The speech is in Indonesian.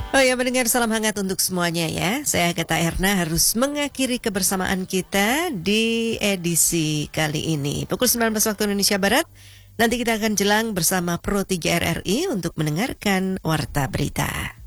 Oh ya, mendengar salam hangat untuk semuanya ya. Saya Agatha Erna harus mengakhiri kebersamaan kita di edisi kali ini. Pukul 19 waktu Indonesia Barat, nanti kita akan jelang bersama Pro 3 RRI untuk mendengarkan Warta Berita.